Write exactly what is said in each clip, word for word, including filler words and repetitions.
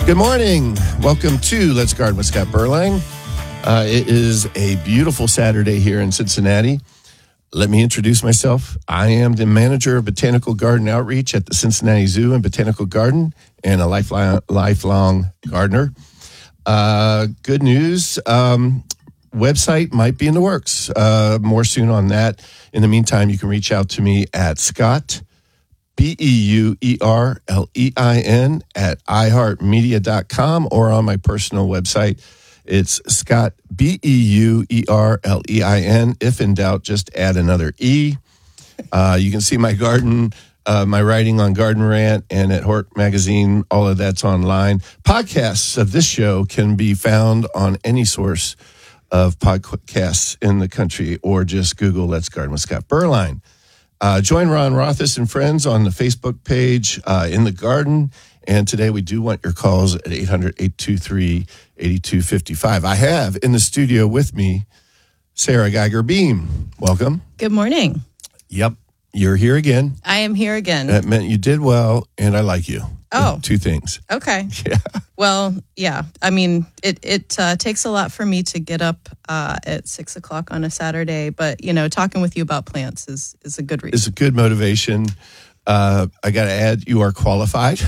Good morning. Welcome to Let's Garden with Scott Berlang. Uh, it is a beautiful Saturday here in Cincinnati. Let me introduce myself. I am the manager of Botanical Garden Outreach at the Cincinnati Zoo and Botanical Garden and a lifelong, lifelong gardener. Uh, good news, um, website might be in the works. Uh, more soon on that. In the meantime, you can reach out to me at Scott B E U E R L E I N at i heart media dot com or on my personal website. It's Scott B E U E R L E I N. If in doubt, just add another E. Uh, you can see my garden, uh, my writing on Garden Rant and at Hort Magazine. All of that's online. Podcasts of this show can be found on any source of podcasts in the country, or just Google Let's Garden with Scott Berlang. Uh, join Ron Rothis and friends on the Facebook page, uh, In the Garden. And today we do want your calls at eight hundred, eight two three, eight two five five. I have in the studio with me Sarah Geiger Beam. Welcome. Good morning. Yep. You're here again. I am here again. That meant you did well, and I like you. Oh. Two things. Okay. Yeah. Well, yeah. I mean, it, it uh, takes a lot for me to get up uh, at six o'clock on a Saturday, but, you know, talking with you about plants is, is a good reason. It's a good motivation. Uh, I got to add, you are qualified.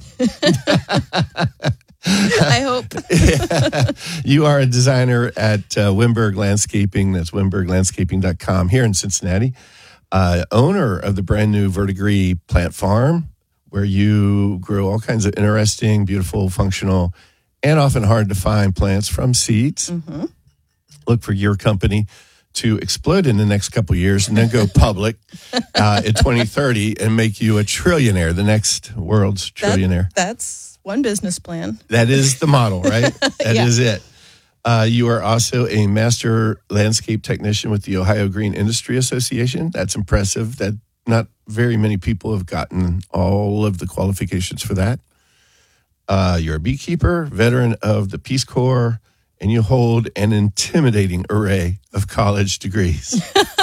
I hope. Yeah. You are a designer at uh, Wimberg Landscaping. That's wimberg landscaping dot com here in Cincinnati. Uh, owner of the brand new Verdigris Plant Farm, where you grow all kinds of interesting, beautiful, functional, and often hard to find plants from seeds. Mm-hmm. Look for your company to explode in the next couple of years and then go public uh, in twenty thirty and make you a trillionaire, the next world's trillionaire. That, that's one business plan. That is the model, right? That Yeah. is it. Uh, you are also a master landscape technician with the Ohio Green Industry Association. That's impressive. That not very many people have gotten all of the qualifications for that. Uh, you're a beekeeper, veteran of the Peace Corps, and you hold an intimidating array of college degrees.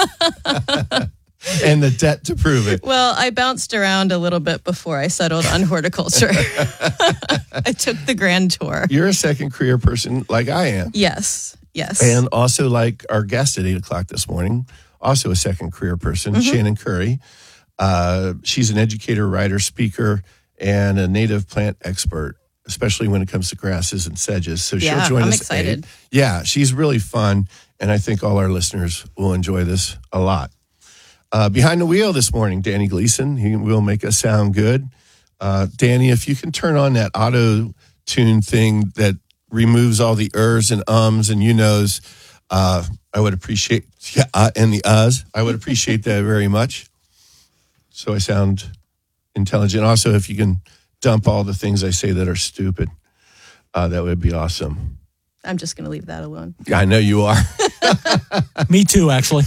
And the debt to prove it. Well, I bounced around a little bit before I settled on horticulture. I took the grand tour. You're a second career person like I am. Yes, yes. And also like our guest at eight o'clock this morning, also a second career person, mm-hmm. Shannon Curry. Uh, she's an educator, writer, speaker, and a native plant expert, especially when it comes to grasses and sedges. So yeah, she'll join I'm us. excited. Eight. Yeah, she's really fun, and I think all our listeners will enjoy this a lot. Uh, behind the wheel this morning, Danny Gleason. He will make us sound good. Uh, Danny, if you can turn on that auto tune thing that removes all the ers and ums and you knows, uh, I would appreciate, yeah, uh, and the uhs, I would appreciate that very much. So I sound intelligent. Also, if you can dump all the things I say that are stupid, uh, that would be awesome. I'm just going to leave that alone. I know you are. Me too, actually.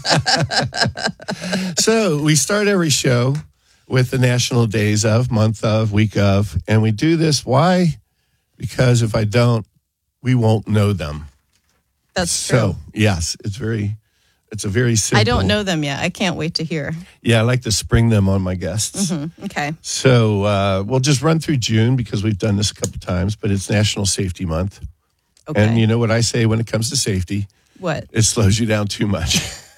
So we start every show with the national days of, month of, week of, and we do this. Why? Because if I don't, we won't know them. That's so, true. yes, it's very, it's a very simple. I don't know them yet. I can't wait to hear. Yeah, I like to spring them on my guests. Mm-hmm. Okay. So uh, we'll just run through June because we've done this a couple times, but it's National Safety Month. Okay. And you know what I say when it comes to safety? What? It slows you down too much.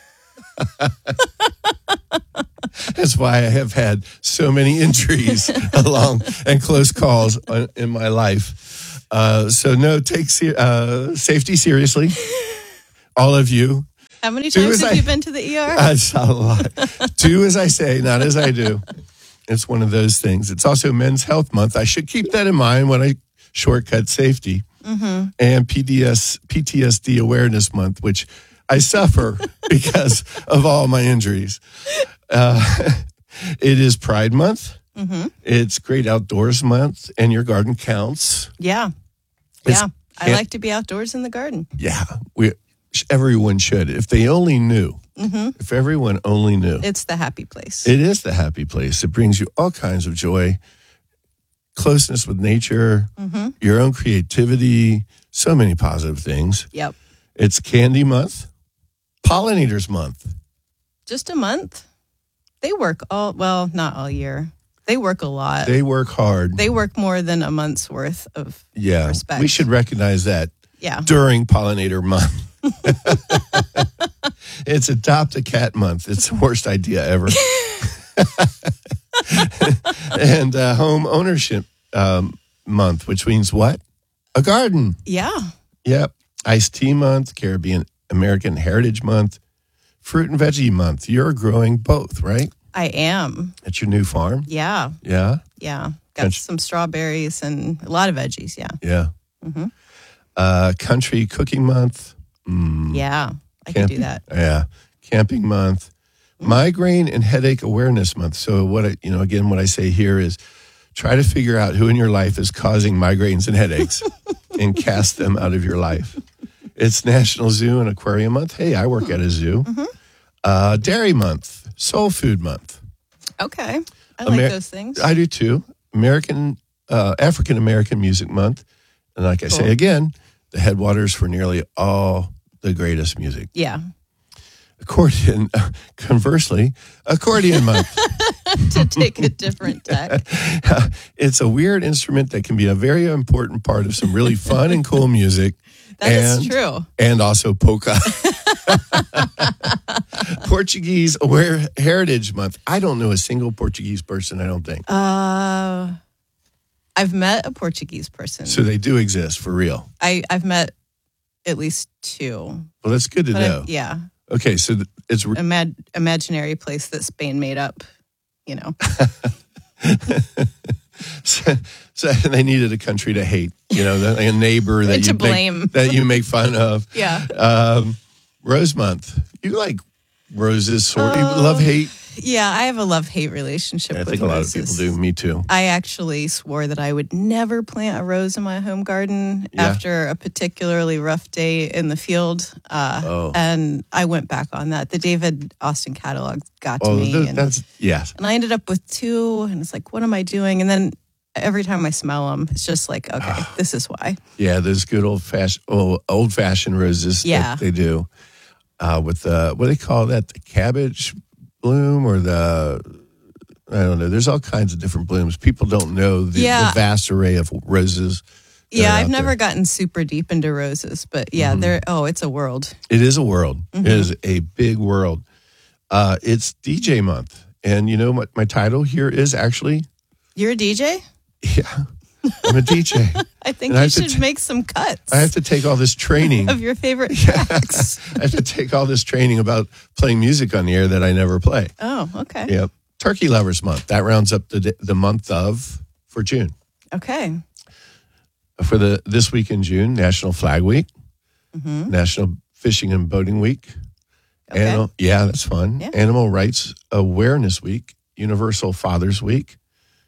That's why I have had so many injuries along and close calls in my life. Uh, so no, take uh, safety seriously. All of you. How many times have I, you been to the E R? That's a lot. Do as I say, not as I do. It's one of those things. It's also Men's Health Month. I should keep that in mind when I shortcut safety. Mm-hmm. And P D S, P T S D Awareness Month, which I suffer because of all my injuries. Uh, it is Pride Month. Mm-hmm. It's Great Outdoors Month, and your garden counts. Yeah. It's, yeah. I like to be outdoors in the garden. Yeah. We, everyone should. If they only knew. Mm-hmm. If everyone only knew. It's the happy place. It is the happy place. It brings you all kinds of joy. Closeness with nature, mm-hmm. your own creativity, so many positive things. Yep. It's Candy Month, Pollinators Month. Just a month. They work all, well, not all year. They work a lot. They work hard. They work more than a month's worth of yeah. respect. We should recognize that Yeah. during Pollinator Month. It's Adopt a Cat Month. It's the worst idea ever. And uh, Home Ownership um, Month, which means what? A garden. Yeah. Yep. Iced Tea Month, Caribbean American Heritage Month, Fruit and Veggie Month. You're growing both, right? I am. At your new farm? Yeah. Yeah. Yeah. Got Country- some strawberries and a lot of veggies. Yeah. Yeah. Mm-hmm. Uh, Country Cooking Month. Mm, Yeah. I camp- can do that. Yeah. Camping Month. Migraine and Headache Awareness Month. So what I, you know, again, what I say here is try to figure out who in your life is causing migraines and headaches and cast them out of your life. It's National Zoo and Aquarium Month. Hey, I work at a zoo. Mm-hmm. Uh, Dairy Month, Soul Food Month. Okay. I Amer- like those things. I do too. American, uh, African American Music Month. And like I say Cool. again, the headwaters for nearly all the greatest music. Yeah. Accordion, conversely, Accordion Month. To take a different tack. It's a weird instrument that can be a very important part of some really fun and cool music. That is and, true. And also polka. Portuguese Aware Heritage Month. I don't know a single Portuguese person, I don't think. Uh, I've met a Portuguese person. So they do exist for real. I, I've met at least two. Well, that's good to But I- know. yeah. Okay, so th- it's Imag- imaginary place that Spain made up, you know. so, so they needed a country to hate, you know, the- a neighbor that To you blame. Make, that you make fun of. Yeah. Um, Rose Month. You like roses, sort of. You love hate. Yeah, I have a love-hate relationship I with think a lot roses. of people do. Me too. I actually swore that I would never plant a rose in my home garden Yeah. after a particularly rough day in the field. Uh, Oh. And I went back on that. The David Austin catalog got to Oh, me. th- and, that's yes. and I ended up with two, and it's like, what am I doing? And then every time I smell them, it's just like, okay, this is why. Yeah, those good old fashioned, oh, old fashioned roses. Yeah. that they do uh, with the what do they call that? The cabbage bloom or the I don't know. There's all kinds of different blooms. People don't know the, Yeah. the vast array of roses. that Yeah, are I've out never there. gotten super deep into roses, but yeah, they're, oh, it's a world. It is a world. Mm-hmm. It is a big world. Uh, it's D J month, and you know what? My title here is actually You're a D J? yeah. I'm a D J. I think And I you have to should t- make some cuts I have to take all this training. of your favorite tracks. I have to take all this training about playing music on the air that I never play. Oh, okay. Yep. Turkey Lovers Month. That rounds up the the month of for June. Okay. For the this week in June, National Flag Week, Mm-hmm. National Fishing and Boating Week. Okay. Animal, yeah, that's fun. Yeah. Animal Rights Awareness Week, Universal Fathers Week,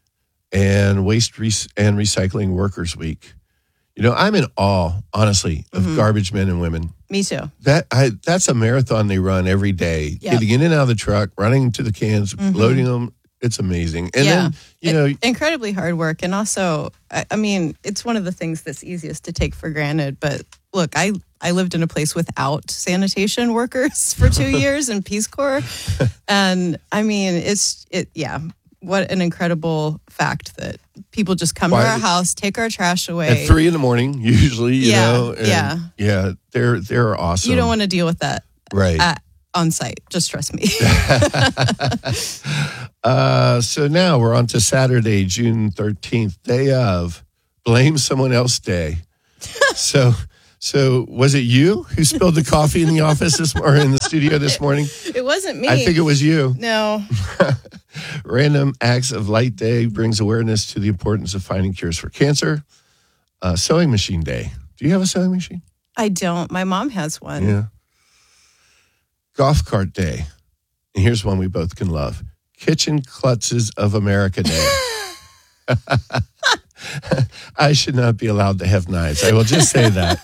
and Waste Re- and Recycling Workers Week. You know, I'm in awe, honestly, of Mm-hmm. garbage men and women. Me too. That I that's a marathon they run every day, Yep. getting in and out of the truck, running to the cans, loading them. It's amazing. And Yeah. then, you know, Incredibly hard work. And also, I, I mean, it's one of the things that's easiest to take for granted. But look, I, I lived in a place without sanitation workers for two years in Peace Corps. And I mean, it's, it, yeah, what an incredible fact that people just come Why- to our house, take our trash away. at three in the morning, usually, you Yeah, know. and yeah. Yeah. They're they're awesome. You don't want to deal with that right. at, on site. Just trust me. Uh, so now we're on to Saturday, June thirteenth, day of Blame Someone Else Day. so, so was it you who spilled the coffee in the office this or in the studio this morning? It wasn't me. I think it was you. No. Random Acts of Light Day brings awareness to the importance of finding cures for cancer. Uh, sewing Machine Day. Do you have a sewing machine? I don't. My mom has one. Yeah. Golf Cart Day. And here's one we both can love. Kitchen Klutzes of America Day. I should not be allowed to have knives. I will just say that.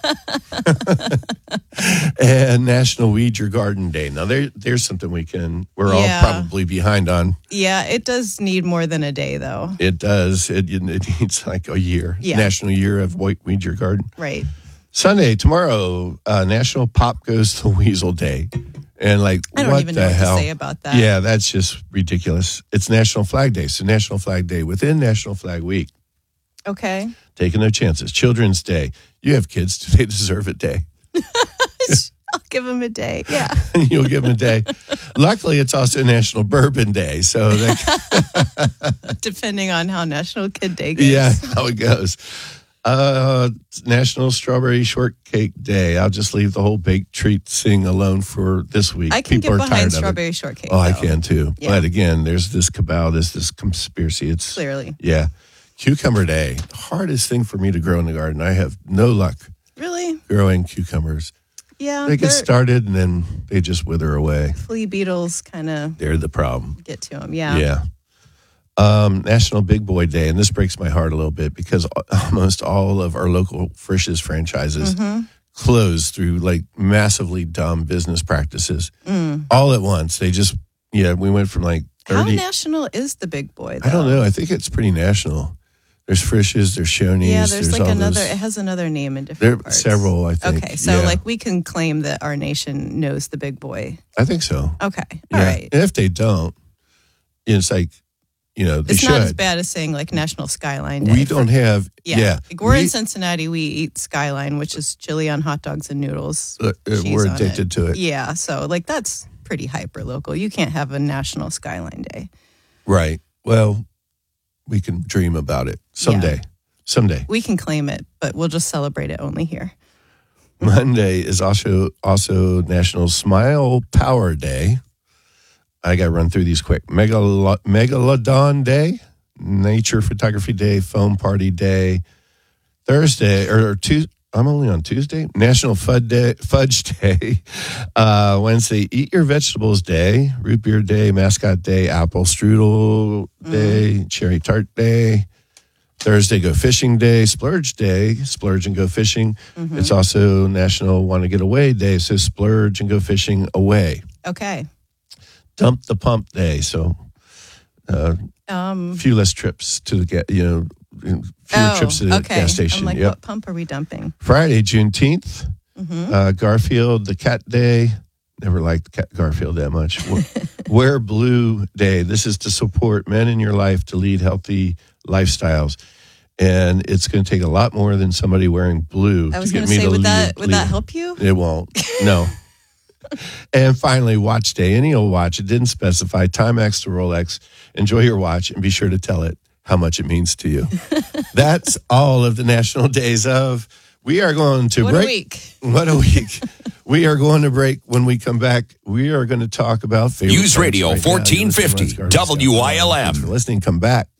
And National Weed Your Garden Day. Now, there, there's something we can, we're Yeah. all probably behind on. Yeah, it does need more than a day, though. It does. It, it needs like a year. Yeah. National Year of Weed Your Garden. Right. Sunday, tomorrow, uh, National Pop Goes the Weasel Day. And like, I don't what even the know what hell? to say about that. Yeah, that's just ridiculous. It's National Flag Day. So National Flag Day within National Flag Week. Okay. Taking their chances. Children's Day. You have kids. Do they deserve a day? I'll give them a day. Yeah. You'll give them a day. Luckily, it's also National Bourbon Day. So, that, Depending on how National Kid Day goes. yeah, how it goes. Uh, National Strawberry Shortcake Day. I'll just leave the whole baked treat thing alone for this week. I can People get are tired behind of it. strawberry shortcake. Oh, I though. can too. Yeah. But again, there's this cabal, there's this conspiracy. It's Clearly. Yeah. Cucumber Day. Hardest thing for me to grow in the garden. I have no luck Really? growing cucumbers. Yeah. They get they're- started and then they just wither away. Flea beetles kind of They're the problem. get to them. Yeah. Yeah. Um, National Big Boy Day. And this breaks my heart a little bit because almost all of our local Frisch's franchises Mm-hmm. closed through like massively dumb business practices Mm. all at once. They just, yeah, we went from like How thirty. national is the big boy? Though? I don't know. I think it's pretty national. There's Frisch's, there's Shoney's. Yeah, there's, like all another. those- It has another name in There different are parts. several, I think. Okay, so Yeah. like we can claim that our nation knows the big boy. I think so. Okay, Yeah. all right. And if they don't, it's like, you know, they It's should. not as bad as saying like National Skyline Day. We for- don't have, Yeah, yeah. like we're in we- Cincinnati. We eat Skyline, which is chili on hot dogs and noodles. uh, uh, cheese we're on addicted to it. Yeah, so like that's pretty hyper local. You can't have a National Skyline Day. Right. Well, we can dream about it someday. Someday. We can claim it, but we'll just celebrate it only here. Monday is also also National Smile Power Day. I got to run through these quick. Megalo- Megalodon Day, Nature Photography Day, Foam Party Day. Thursday or, or Tuesday. I'm only on Tuesday. National Fudge Day. Fudge Day. Uh, Wednesday, Eat Your Vegetables Day. Root Beer Day. Mascot Day. Apple Strudel Day. Mm. Cherry Tart Day. Thursday, Go Fishing Day. Splurge Day. Splurge and go fishing. Mm-hmm. It's also National Want to Get Away Day. So splurge and go fishing away. Okay. Dump the Pump Day. So uh, Um, a few less trips to the gas. You know, fewer oh, trips to the okay. gas station. I'm like, Yep. what pump are we dumping? Friday, Juneteenth, Mm-hmm. uh, Garfield, the Cat Day. Never liked Cat Garfield that much. Wear Blue Day. This is to support men in your life to lead healthy lifestyles. And it's going to take a lot more than somebody wearing blue I was to going get to me say, to would lead, that would lead. that help you? It won't. No. And finally, Watch Day. Any old watch. It didn't specify Timex to Rolex. Enjoy your watch and be sure to tell it how much it means to you. That's all of the national days of. We are going to What break. a week. What a week. We are going to break. When we come back, we are going to talk about favorite News parts Radio right now. You're listening to fourteen fifty Let's Garden Stuff. W I L M. Thanks for listening. Come back.